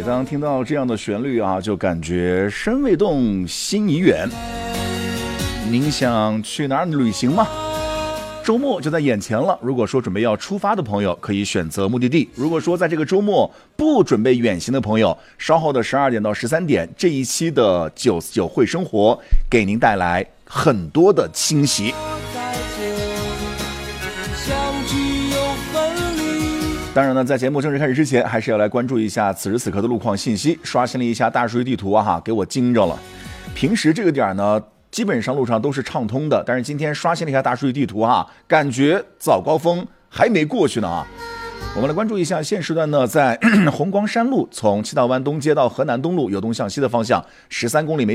每当听到这样的旋律啊，就感觉身未动，心已远。您想去哪儿旅行吗？周末就在眼前了，如果说准备要出发的朋友可以选择目的地，如果说在这个周末不准备远行的朋友，稍后的12点到13点这一期的949会生活给您带来很多的惊喜。当然呢，在节目正式开始之前，还是要来关注一下此时此刻的路况信息。刷新了一下大数据地图啊，给我惊着了。平时这个点呢，基本上路上都是畅通的，但是今天刷新了一下大数据地图哈，感觉早高峰还没过去呢啊。我们来关注一下现时段呢，在红光山路从七道湾东街到河南东路由东向西的方向13公里每